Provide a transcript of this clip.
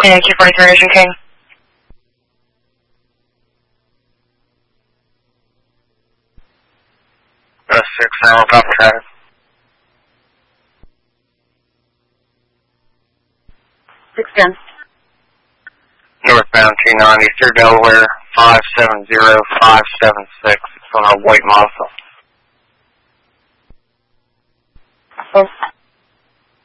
Thank you, 43 Asian King. 6 hour copy traffic. Northbound 290 through Delaware, 570576. It's on a white Mazda. Oh.